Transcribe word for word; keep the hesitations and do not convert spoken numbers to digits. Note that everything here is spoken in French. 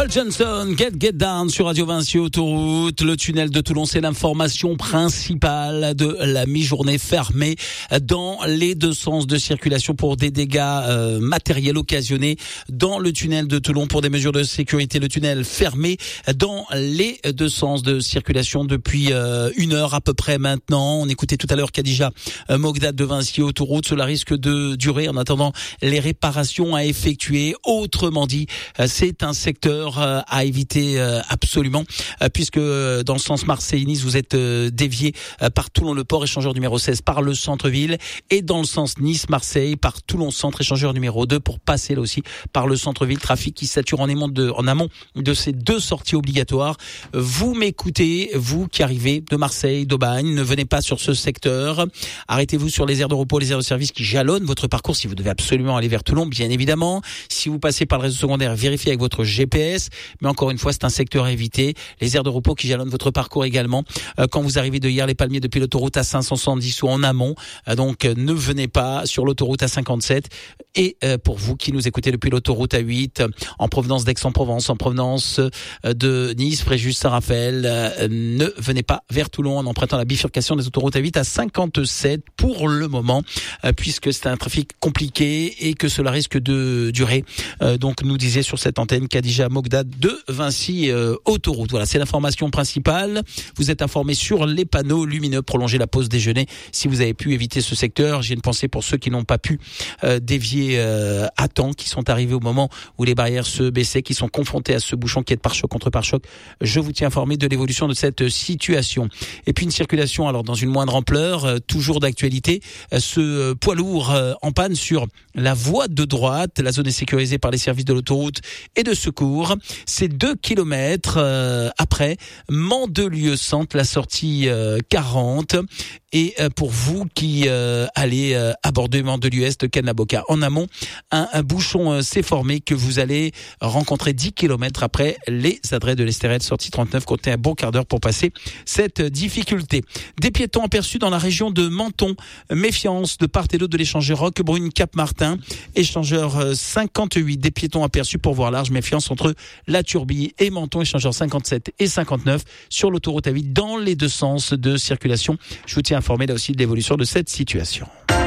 Johnson, Get Get Down sur Radio Vinci Autoroute. Le tunnel de Toulon, c'est l'information principale de la mi-journée fermée dans les deux sens de circulation pour des dégâts euh, matériels occasionnés dans le tunnel de Toulon. Pour des mesures de sécurité, le tunnel fermé dans les deux sens de circulation depuis euh, une heure à peu près maintenant. On écoutait tout à l'heure Khadija euh, Mogdad de Vinci Autoroute. Cela risque de durer en attendant les réparations à effectuer. Autrement dit, euh, c'est un secteur à éviter absolument, puisque dans le sens Marseille-Nice, vous êtes dévié par Toulon-le-Port, échangeur numéro seize, par le centre-ville, et dans le sens Nice-Marseille, par Toulon-Centre, échangeur numéro deux, pour passer là aussi par le centre-ville. Trafic qui sature en amont de, en amont de ces deux sorties obligatoires. Vous m'écoutez, vous qui arrivez de Marseille, d'Aubagne, ne venez pas sur ce secteur. Arrêtez-vous sur les aires de repos, les aires de service qui jalonnent votre parcours si vous devez absolument aller vers Toulon, bien évidemment. Si vous passez par le réseau secondaire, vérifiez avec votre G P S. Mais encore une fois, c'est un secteur à éviter. Les aires de repos qui jalonnent votre parcours également. Euh, quand vous arrivez de Hyères-les-Palmiers depuis l'autoroute A cinq cent soixante-dix ou en amont, euh, donc euh, ne venez pas sur l'autoroute A cinquante-sept. Et euh, pour vous qui nous écoutez depuis l'autoroute A huit, euh, en provenance d'Aix-en-Provence, en provenance euh, de Nice, Fréjus, Saint-Raphaël, euh, ne venez pas vers Toulon en empruntant la bifurcation des autoroutes A huit à cinquante-sept pour le moment, euh, puisque c'est un trafic compliqué et que cela risque de durer. Euh, donc nous disait sur cette antenne Khadija Mogdad de Vinci euh, Autoroute. Voilà, c'est l'information principale. Vous êtes informé sur les panneaux lumineux. Prolongez la pause déjeuner si vous avez pu éviter ce secteur. J'ai une pensée pour ceux qui n'ont pas pu euh, dévier euh, à temps, qui sont arrivés au moment où les barrières se baissaient, qui sont confrontés à ce bouchon qui est de pare-choc contre pare-choc. Je vous tiens informé de l'évolution de cette situation. Et puis une circulation, alors dans une moindre ampleur, euh, toujours d'actualité, euh, ce euh, poids lourd euh, en panne sur la voie de droite. La zone est sécurisée par les services de l'autoroute et de secours. C'est deux kilomètres euh, après Mandelieu-Centre, la sortie euh, quarante. Et euh, pour vous qui euh, allez euh, aborder Mandelieu-Est, Canaboca, en amont, un, un bouchon euh, s'est formé que vous allez rencontrer dix kilomètres après les adresses de l'Estérel, sortie trente-neuf, comptez un bon quart d'heure pour passer cette difficulté. Des piétons aperçus dans la région de Menton. Méfiance de part et d'autre de l'échangeur Roquebrune-Cap-Martin. Échangeur euh, cinquante-huit, des piétons aperçus pour voir large. Méfiance entre La Turbie et Menton, échangeur cinquante-sept et cinquante-neuf sur l'autoroute A huit dans les deux sens de circulation. Je vous tiens informé là aussi de l'évolution de cette situation.